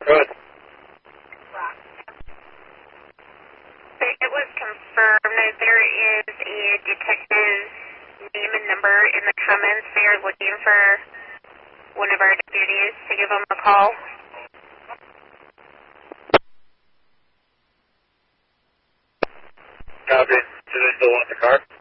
Good. It was confirmed that there is a detective's name and number in the comments. They are looking for one of our deputies to give them a call. Copy. Do they still want the car?